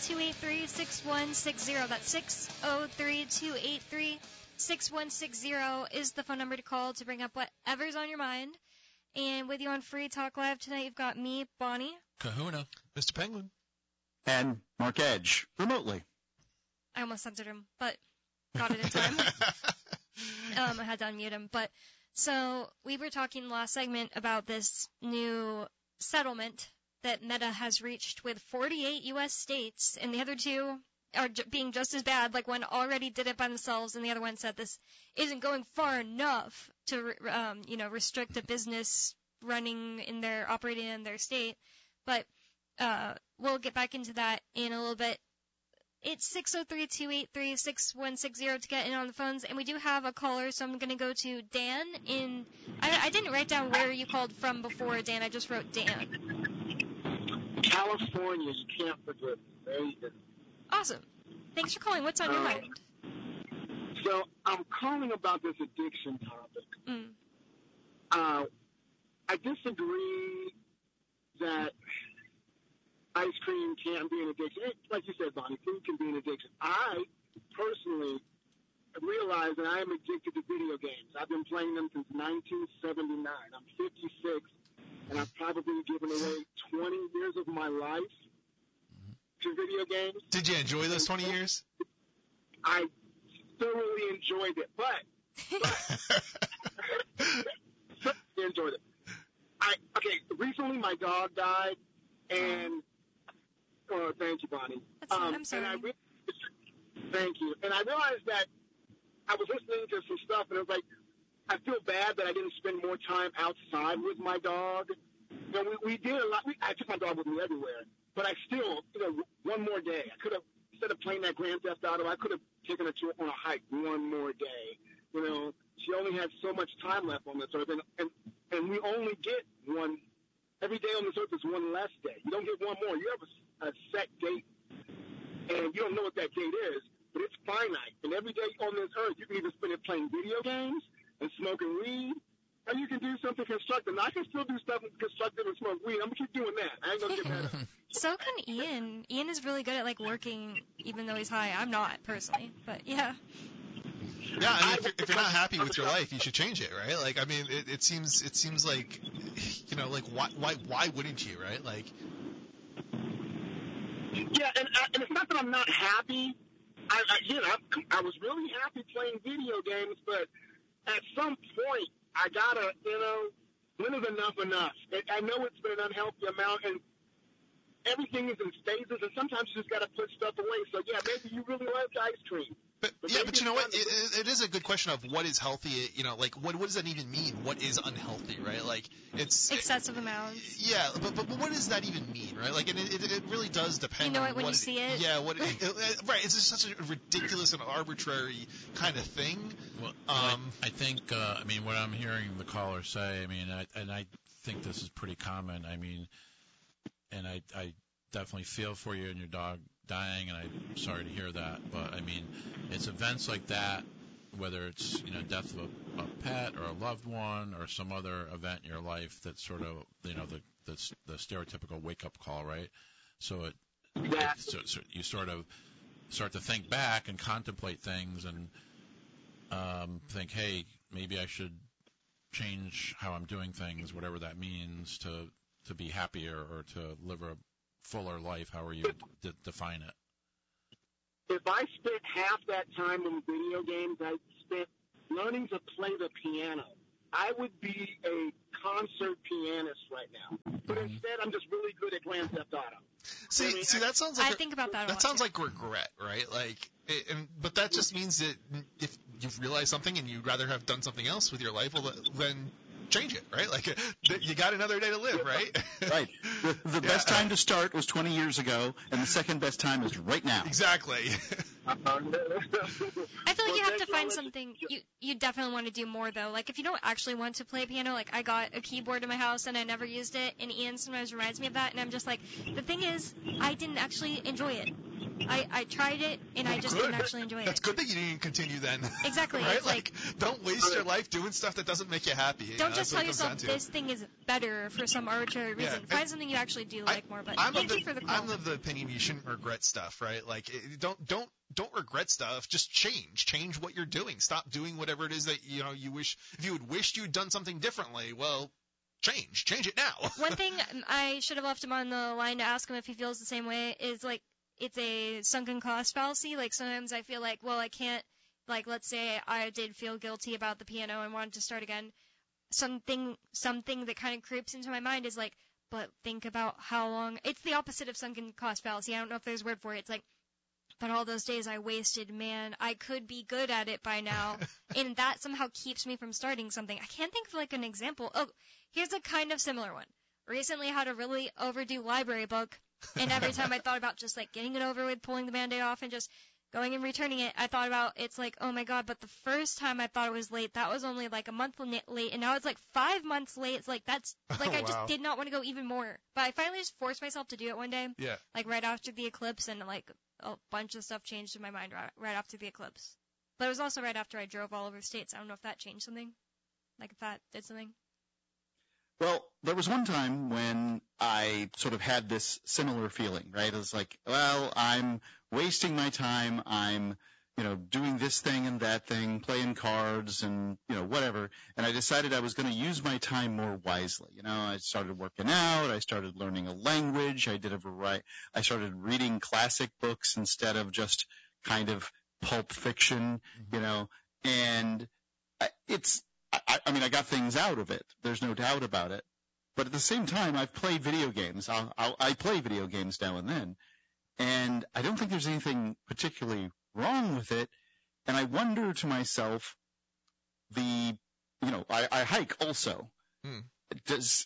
603-283-6160. That's 603-283-6160 is the phone number to call to bring up whatever's on your mind. And with you on Free Talk Live tonight, you've got me, Bonnie. Kahuna. Mr. Penguin. And Mark Edge, remotely. I almost censored him, but got it in time. I had to unmute him. But so we were talking last segment about this new settlement that Meta has reached with 48 U.S. states, and the other two are being just as bad. Like one already did it by themselves, and the other one said this isn't going far enough to, restrict a business operating in their state. But we'll get back into that in a little bit. It's 603-283-6160 to get in on the phones, and we do have a caller, so I'm going to go to Dan in... I didn't write down where you called from before, Dan. I just wrote Dan. California. You can't forget. There you go. Awesome. Thanks for calling. What's on your mind? So I'm calling about this addiction topic. I disagree that ice cream can be an addiction. Like you said, Bonnie, food can be an addiction. I personally realize that I am addicted to video games. I've been playing them since 1979. I'm 56, and I've probably given away 20 years of my life to video games. Did you enjoy those 20 years? I thoroughly enjoyed it, but enjoyed it. Recently my dog died, and thank you, Bonnie. I'm sorry. Thank you. And I realized that I was listening to some stuff, and it was like, I feel bad that I didn't spend more time outside with my dog. We did a lot. I took my dog with me everywhere, but I still, one more day. I could have, instead of playing that Grand Theft Auto, I could have taken her on a hike one more day. She only had so much time left on this earth, and we only get one. Every day on this earth is one less day. You don't get one more. You have a set date, and you don't know what that date is, but it's finite. And every day on this earth, you can either spend it playing video games and smoking weed, or you can do something constructive. Now, I can still do stuff constructive and smoke weed. I'm going to keep doing that. I ain't going to give that up. So can Ian. Ian is really good at, working even though he's high. I'm not, personally, but yeah. Yeah, I mean, if you're not happy with your life, you should change it, right? It seems like, why wouldn't you, right? Yeah, and it's not that I'm not happy. I was really happy playing video games, but at some point, I gotta, when is enough? I know it's been an unhealthy amount, and everything is in phases, and sometimes you just gotta put stuff away. So yeah, maybe you really like ice cream. But you know what? It is a good question of what is healthy. What does that even mean? What is unhealthy, right? It's excessive amounts. Yeah, but what does that even mean, right? And it really does depend. You know it when you see it. Yeah, right? It's just such a ridiculous and arbitrary kind of thing. Well, I think what I'm hearing the caller say. I think this is pretty common. And I definitely feel for you and your dog dying, and I'm sorry to hear that. But it's events like that, whether it's death of a pet or a loved one or some other event in your life that's sort of the stereotypical wake up call, right? So you sort of start to think back and contemplate things and think, hey, maybe I should change how I'm doing things, whatever that means, to be happier or to live a fuller life, however you define it. If I spent half that time in video games I spent learning to play the piano, I would be a concert pianist right now. But instead, I'm just really good at Grand Theft Auto. See, that sounds like I think about that. That sounds like regret, right? But that just means that if you've realized something and you'd rather have done something else with your life, well, then change it, right? You got another day to live, right? Right. The best time to start was 20 years ago, and the second best time is right now. Exactly. I feel like you have to find something you definitely want to do more, though. If you don't actually want to play piano, I got a keyboard in my house and I never used it, and Ian sometimes reminds me of that, and I'm just the thing is, I didn't actually enjoy it. I tried it, and I just didn't actually enjoy That's it. good that you didn't continue then. Exactly. Right? It's like, don't waste your life doing stuff that doesn't make you happy. You don't know? just That's what tell it comes yourself down to. this thing is better for some arbitrary reason. and Find something you actually do like more. But thank you for the call. I'm of the opinion you shouldn't regret stuff, right? Like, don't regret stuff. Just change what you're doing. Stop doing whatever it is that you wish. If you had wished you'd done something differently, well, change it now. One thing I should have left him on the line to ask him if he feels the same way is like, it's a sunken cost fallacy. Like, sometimes I feel like, well, I can't, like, let's say I did feel guilty about the piano and wanted to start again. Something that kind of creeps into my mind is like, but think about how long. It's the opposite of sunken cost fallacy. I don't know if there's a word for it. It's like, but all those days I wasted, man, I could be good at it by now. And that somehow keeps me from starting something. I can't think of like an example. Oh, here's a kind of similar one. Recently had a really overdue library book. And every time I thought about just like getting it over with, pulling the Band-Aid off and just going and returning it, I thought about, it's like, oh my God, but the first time I thought it was late, that was only like a month late, and now it's like 5 months late. It's like, that's, like, I just did not want to go even more. But I finally just forced myself to do it one day. Yeah. Like right after the eclipse, and like a bunch of stuff changed in my mind right after the eclipse. But it was also right after I drove all over the states. I don't know if that changed something. Like if that did something. Well, there was one time when I sort of had this similar feeling, right? It was like, well, I'm wasting my time. I'm, doing this thing and that thing, playing cards and, whatever. And I decided I was going to use my time more wisely. I started working out. I started learning a language. I started reading classic books instead of just kind of pulp fiction, and I got things out of it. There's no doubt about it. But at the same time, I've played video games. I play video games now and then, and I don't think there's anything particularly wrong with it. And I wonder to myself, I hike also. Is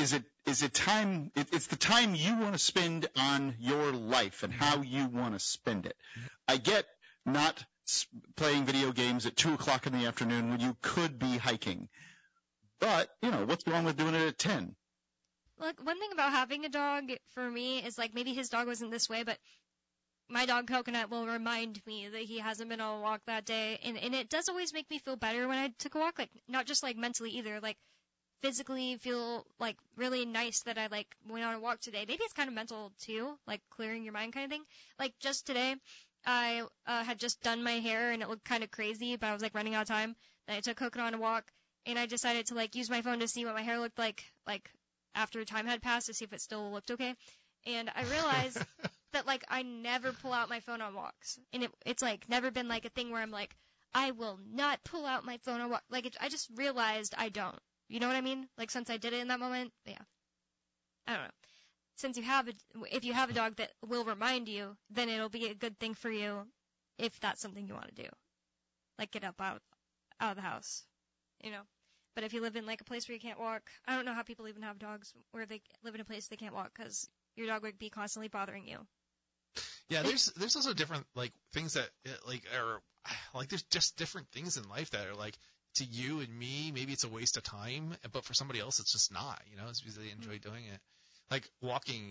it time? It's the time you want to spend on your life and how you want to spend it. I get not playing video games at 2:00 in the afternoon when you could be hiking. But, what's wrong with doing it at 10? Look, one thing about having a dog for me is like, maybe his dog wasn't this way, but my dog Coconut will remind me that he hasn't been on a walk that day. And it does always make me feel better when I took a walk, like not just like mentally either, like physically feel like really nice that I like went on a walk today. Maybe it's kind of mental too, like clearing your mind kind of thing. Like just today, I had just done my hair and it looked kind of crazy, but I was like running out of time. Then I took Coconut on a walk, and I decided to like use my phone to see what my hair looked like after time had passed, to see if it still looked okay. And I realized that like I never pull out my phone on walks, and it's like never been like a thing where I'm like, I will not pull out my phone on walk. Like I just realized I don't. You know what I mean? Like since I did it in that moment, yeah. I don't know. Since if you have a dog that will remind you, then it'll be a good thing for you if that's something you want to do. Like get up out of the house, But if you live in like a place where you can't walk, I don't know how people even have dogs where they live in a place they can't walk, because your dog would be constantly bothering you. Yeah, there's also different like things that are like there's just different things in life that are like, to you and me, maybe it's a waste of time, but for somebody else it's just not, it's because they enjoy doing it. Like walking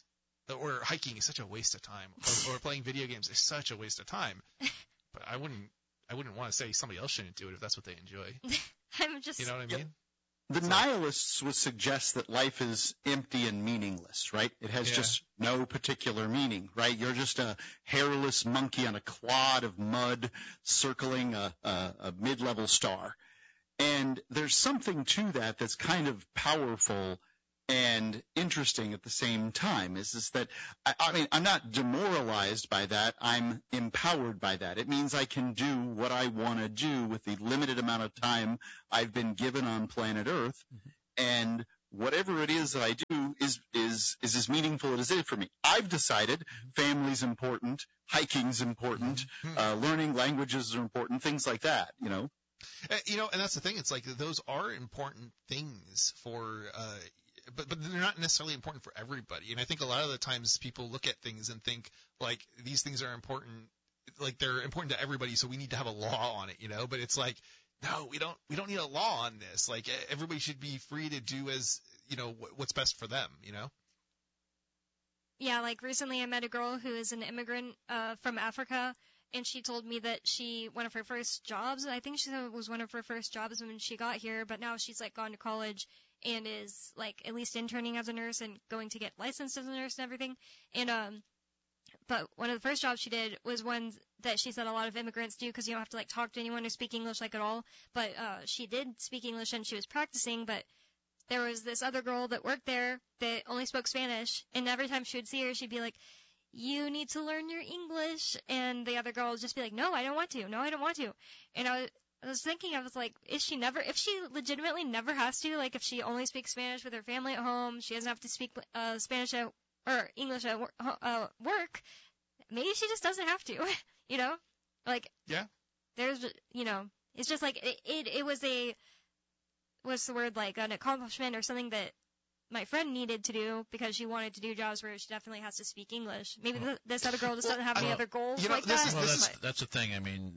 or hiking is such a waste of time, or playing video games is such a waste of time. But I wouldn't want to say somebody else shouldn't do it if that's what they enjoy. I'm just, you know what I mean? The nihilists would suggest that life is empty and meaningless, right? It has just no particular meaning, right? You're just a hairless monkey on a clod of mud circling a mid-level star. And there's something to that that's kind of powerful and interesting at the same time. Is that, I'm not demoralized by that. I'm empowered by that. It means I can do what I want to do with the limited amount of time I've been given on planet Earth. Mm-hmm. And whatever it is that I do is as meaningful as it is for me. I've decided family's important, hiking's important, learning languages are important, things like that, And that's the thing. It's like those are important things for but they're not necessarily important for everybody. And I think a lot of the times people look at things and think like these things are important, like they're important to everybody, so we need to have a law on it, But it's like, no, we don't need a law on this. Like everybody should be free to do as, what's best for them, yeah, like recently I met a girl who is an immigrant from Africa, and she told me that one of her first jobs, I think she said it was one of her first jobs when she got here, but now she's like gone to college and is like at least interning as a nurse and going to get licensed as a nurse and everything. And but one of the first jobs she did was one that she said a lot of immigrants do because you don't have to like talk to anyone who speak English like at all. But she did speak English and she was practicing, but there was this other girl that worked there that only spoke Spanish, and every time she would see her, she'd be like, "You need to learn your English," and the other girl would just be like, "No, I don't want to. No, I don't want to." And I was thinking, I was like, if she legitimately never has to, like if she only speaks Spanish with her family at home, she doesn't have to speak Spanish or English at work, maybe she just doesn't have to, you know? Like, Yeah. There's, you know, it's just like, it was what's the word, like an accomplishment or something that my friend needed to do because she wanted to do jobs where she definitely has to speak English. Maybe this other girl just doesn't have any other goals like that. Well, that's the thing. I mean,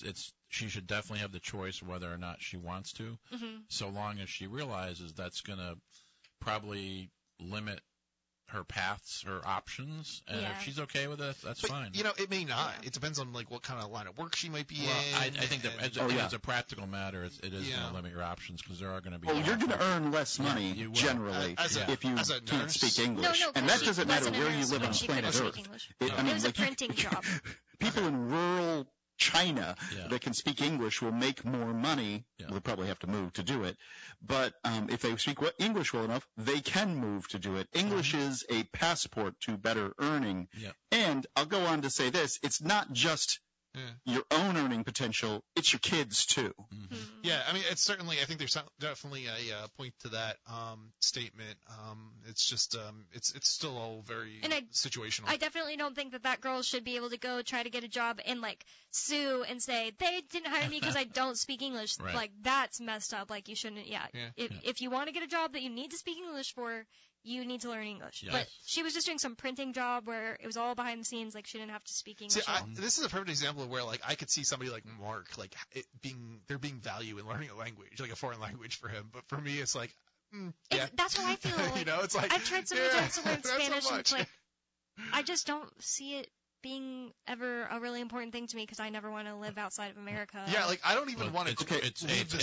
she should definitely have the choice whether or not she wants to, so long as she realizes that's going to probably limit her paths, her options, and if she's okay with it, that's fine. You know, it may not. Yeah. It depends on like what kind of line of work she might be in. I think that as a practical matter, it is going to limit your options because there are going to be. Well, you're going to earn less money generally if you can't speak English, and that doesn't matter where you live on planet Earth. I mean, it was a printing job. People in rural China that can speak English will make more money. They'll probably have to move to do it. But if they speak English well enough, they can move to do it. English is a passport to better earning. And I'll go on to say this. It's not just your own earning potential. It's your kids, too. Yeah, I mean, it's certainly – I think there's definitely a point to that statement. It's just it's still all very situational. I definitely don't think that girl should be able to go try to get a job and, like, sue and say, they didn't hire me because I don't speak English. Right. Like, that's messed up. Like, you shouldn't – If you want to get a job that you need to speak English for, you need to learn English. Yes. But she was just doing some printing job where it was all behind the scenes. Like, she didn't have to speak English. See, this is a perfect example of where, like, I could see somebody like Mark, like, there being value in learning a language, like a foreign language for him. But for me, it's like, that's what I feel. Like, you know, it's like, I've tried so many times to learn Spanish, so and it's like, I just don't see it being ever a really important thing to me because I never want to live outside of America. Yeah, like, I don't even want to let's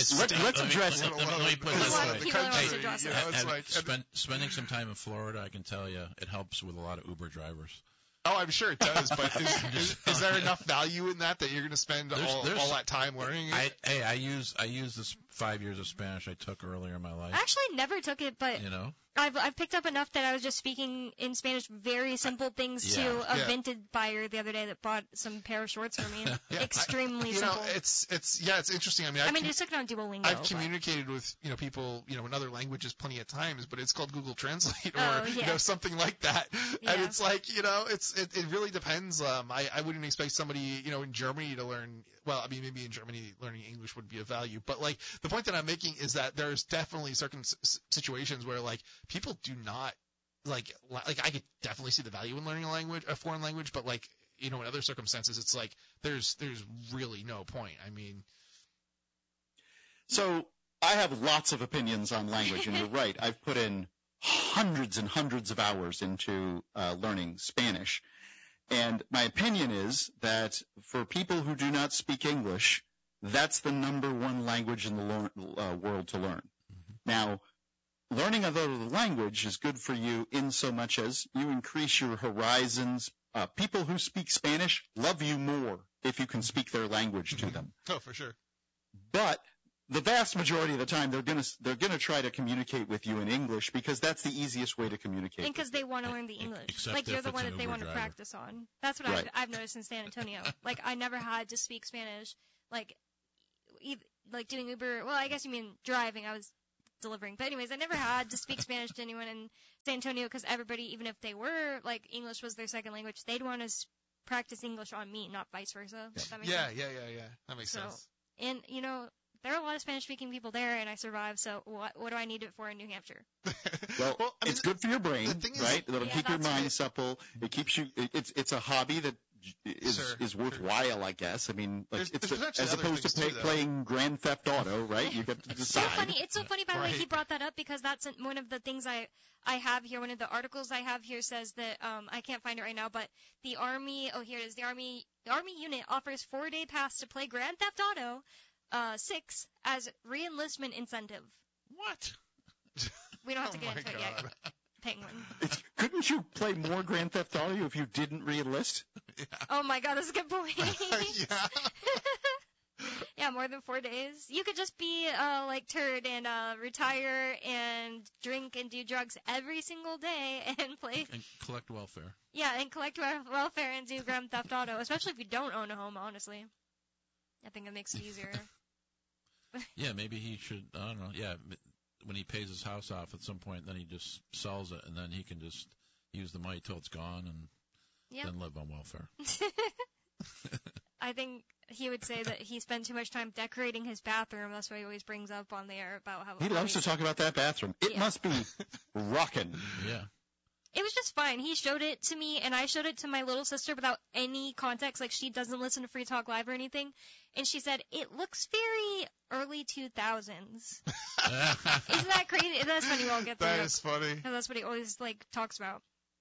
address it. Let me put it this way. Spending some time in Florida, I can tell you, it helps with a lot of Uber drivers. Oh, I'm sure it does, but is there enough value in that you're going to spend all that time learning it? I use this 5 years of Spanish I took earlier in my life. I actually never took it, but I've picked up enough that I was just speaking in Spanish very simple things to a vintage buyer the other day that bought some pair of shorts for me. Extremely simple. It's interesting. I mean, just took it on Duolingo. I've communicated with people in other languages plenty of times, but it's called Google Translate or something like that, and it's like it really depends. I wouldn't expect somebody in Germany to learn. Well, I mean, maybe in Germany learning English would be of value, but like the point that I'm making is that there's definitely certain situations where like people do not like I could definitely see the value in learning a foreign language, but like in other circumstances it's like there's really no point. I mean, so I have lots of opinions on language, and you're right. I've put in hundreds and hundreds of hours into learning Spanish. And my opinion is that for people who do not speak English, that's the number one language in the world to learn. Now, learning another language is good for you in so much as you increase your horizons. People who speak Spanish love you more if you can speak their language to them. Oh, for sure. But the vast majority of the time, they're gonna try to communicate with you in English because that's the easiest way to communicate. And because they want to learn the English, except like you're the one that they Uber want to driver. practice on. That's what I've noticed in San Antonio. Like I never had to speak Spanish. Like doing Uber. Well, I guess you mean driving. I was delivering, but anyways, I never had to speak Spanish to anyone in San Antonio because everybody, even if they were like English was their second language, they'd want to practice English on me, not vice versa. If that makes sense. Yeah. That makes sense. And there are a lot of Spanish-speaking people there, and I survived, so what do I need it for in New Hampshire? Well, I mean, it's good for your brain, right? It'll keep your mind supple. It keeps you. It's a hobby that is worthwhile, I guess. I mean, like, There's potentially as other opposed to things too, though. playing Grand Theft Auto, right? You get to It's so decide. funny. It's so funny, by the way, Right. he brought that up because that's one of the things I have here. One of the articles I have here says that I can't find it right now, but the Army. Oh, here it is. The Army unit offers 4-day pass to play Grand Theft Auto 6 as re-enlistment incentive. What? We don't have to Oh get my into it God. yet. Penguin. Couldn't you play more Grand Theft Auto if you didn't re-enlist? Oh my God, that's a good point. Yeah. Yeah, more than 4 days. You could just be like Turd and retire and drink and do drugs every single day and play. And collect welfare. Yeah, and collect welfare and do Grand Theft Auto, especially if you don't own a home. Honestly, I think it makes it easier. Yeah, maybe he should. I don't know. Yeah, when he pays his house off at some point, then he just sells it, and then he can just use the money till it's gone, and Yep. then live on welfare. I think he would say that he spent too much time decorating his bathroom. That's what he always brings up on there about how He loves to talk about that bathroom. It Yeah. must be rocking. Yeah. It was just fine. He showed it to me, and I showed it to my little sister without any context. Like, she doesn't listen to Free Talk Live or anything. And she said, it looks very early 2000s. Isn't that crazy? That's funny. We'll get That there. is funny. Because that's what he always, like, talks about.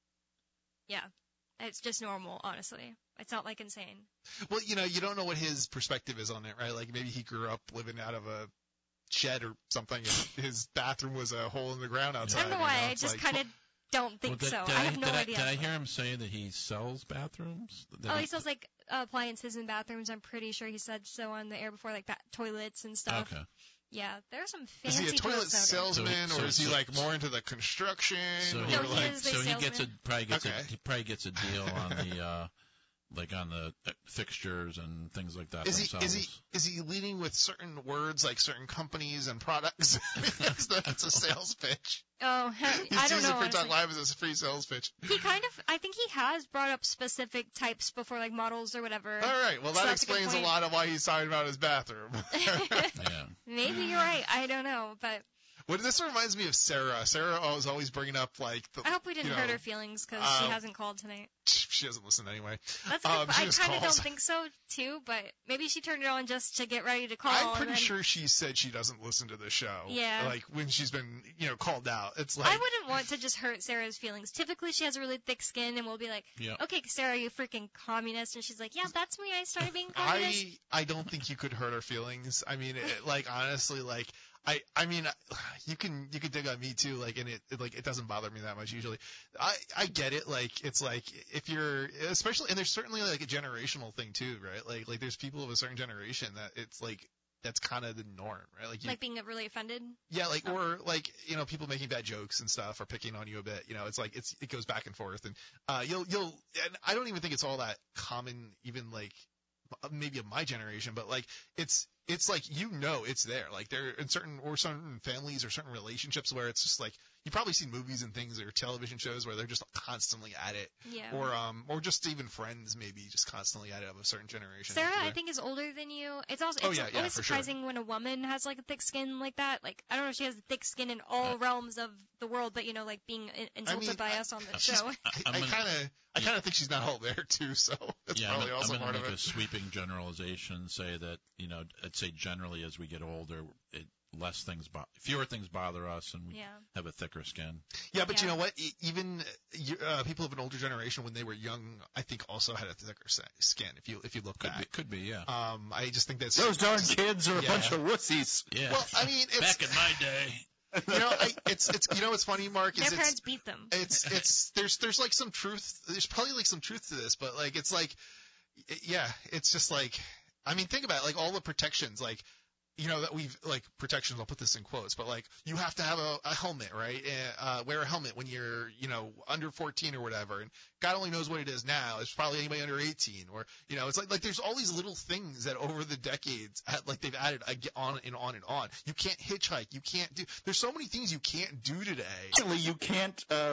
Yeah. It's just normal, honestly. It's not, like, insane. Well, you know, you don't know what his perspective is on it, right? Like, maybe he grew up living out of a shed or something, and his bathroom was a hole in the ground outside. I don't know you why. know? I It's just like, kind of don't think Well, so. I have no idea. Did I hear him say that he sells bathrooms? Oh, he sells, like, appliances in bathrooms. I'm pretty sure he said so on the air before, like, toilets and stuff. Okay. Yeah, there's some Is fancy he a toilet toilets out there. salesman, So- or is he so- like more into the construction? So or he, No, like, he is the so he gets a salesman. Okay. he probably gets a deal on the like on the fixtures and things like that. is themselves. he leading with certain words like certain companies and products? It's a sales pitch. Oh, He I sees don't the know. Free Talk Honestly. Live as a free sales pitch. He kind of, I think he has brought up specific types before, like models or whatever. All right, well So that that's a good explains a point. lot of why he's talking about his bathroom. Yeah. Maybe you're right. I don't know, but Well, this reminds me of Sarah. Sarah was always bringing up like the. I hope we didn't you hurt know, her feelings because she hasn't called tonight. She doesn't listen anyway. That's she I just kind of don't calls. think so too, but maybe she turned it on just to get ready to call. I'm and pretty then- sure she said she doesn't listen to the show. Yeah. Like when she's been, called out. It's like I wouldn't want to just hurt Sarah's feelings. Typically, she has a really thick skin, and we'll be like, Yeah. "Okay, Sarah, you freaking communist," and she's like, "Yeah, that's me. I started being communist." I don't think you could hurt her feelings. I mean, honestly, like I mean, you can dig on me too, like, and it doesn't bother me that much usually. I get it, like, it's like if you're, especially, and there's certainly like a generational thing too, right? Like there's people of a certain generation that it's like that's kind of the norm, right? Like, Like being really offended. yeah, like, or like, people making bad jokes and stuff or picking on you a bit, it's like it goes back and forth, and and I don't even think it's all that common, even like maybe of my generation, but like it's like it's there, like there in certain families or certain relationships where it's just like you probably see movies and things or television shows where they're just constantly at it, Yeah. or just even friends maybe just constantly at it of a certain generation. Sarah, Yeah. I think, is older than you. It's also Oh, yeah, always for sure. surprising when a woman has like a thick skin like that. Like I don't know if she has thick skin in all realms of the world, but like being insulted by us on the show. I kind of think she's not all there too, so that's probably I'm also gonna part of make it. a sweeping generalization, say that I'd say generally as we get older, fewer things bother us, and we Yeah. have a thicker skin. Yeah, but Yeah. you know what? Even people of an older generation, when they were young, I think also had a thicker skin. If you look back, Could be, yeah. I just think that's Those darn kids are a Yeah. bunch of wussies. Yeah. Well, I mean, it's Back in my day. it's what's funny, Mark, Their is parents beat them. it's there's like some truth. There's probably like some truth to this, but like it's like, yeah, it's just like, I mean, think about it, like all the protections, like. That we've like protections. I'll put this in quotes, but like you have to have a helmet, right? Wear a helmet when you're under 14 or whatever. And God only knows what it is now. It's probably anybody under 18, or it's like there's all these little things that over the decades they've added on and on and on. You can't hitchhike. You can't do. There's so many things you can't do today. Actually, you can't